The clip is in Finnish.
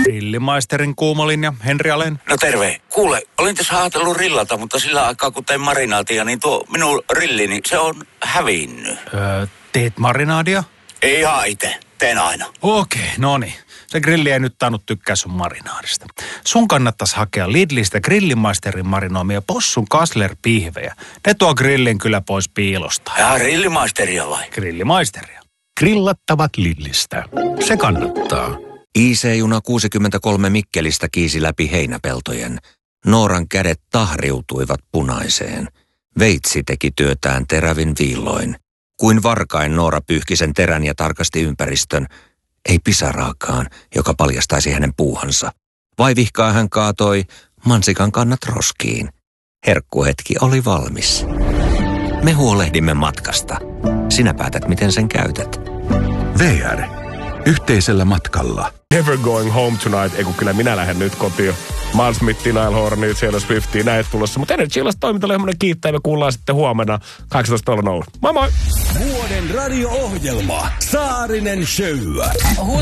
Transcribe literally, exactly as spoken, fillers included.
Grillimaisterin kuumolinja, Henri Alén. No terve. Kuule, olin tässä ajatellut rillata, mutta sillä aikaa kun tein marinaatia, niin tuo minun rillini, se on hävinnyt. Öö, teet marinaadia? Ei ihan itse. Teen aina. Okei, no niin. Se grilli ei nyt tainnut tykkää sun marinaadista. Sun kannattaisi hakea Lidlistä Grillimaisterin marinoimia possun kaslerpihvejä. Ne tuo grillin kyllä pois piilosta. Ja grillimaisteria vai? Grillimaisteria. Grillattavat Lidlistä. Se kannattaa. I C-juna kuusikymmentäkolme Mikkelistä kiisi läpi heinäpeltojen. Nooran kädet tahriutuivat punaiseen. Veitsi teki työtään terävin viilloin. Kuin varkain Noora pyyhki sen terän ja tarkasti ympäristön. Ei pisaraakaan, joka paljastaisi hänen puuhansa. Vaivihkaa hän kaatoi mansikan kannat roskiin. Herkkuhetki oli valmis. Me huolehdimme matkasta. Sinä päätät, miten sen käytät. V R. Yhteisellä matkalla. Never going home tonight. Ei kun kyllä minä lähden nyt kotiin. Miles Smith, Nile Hornet, Taylor Swiftia, näet tulossa. Mutta Energy Illas toimintalehmonen kiittää ja me kuullaan sitten huomenna kahdeksantoista nolla nolla. Moi moi! Vuoden radio-ohjelma Saarinen Show.